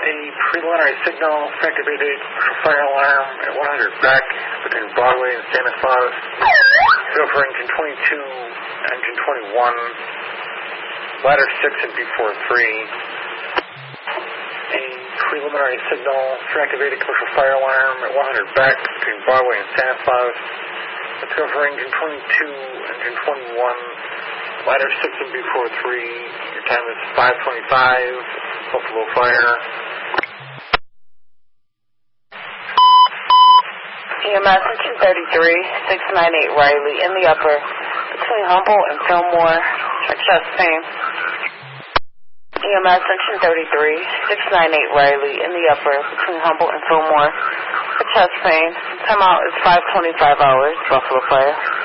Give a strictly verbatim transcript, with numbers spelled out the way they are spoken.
A preliminary signal for activated fire alarm at one hundred back between Broadway and Santa Claus. Go for engine twenty-two, engine twenty-one, ladder six and B forty-three. A preliminary signal for activated commercial fire alarm at one hundred back between Broadway and Santa Claus. Let's go for engine twenty-two, engine twenty-one, ladder six and B forty-three. Your time is five twenty-five, Buffalo Fire. E M S engine thirty-three, six ninety-eight Riley in the upper between Humboldt and Fillmore for chest pain. E M S engine thirty-three, six ninety-eight Riley in the upper between Humboldt and Fillmore for chest pain. Timeout is five twenty-five hours, Buffalo Fire.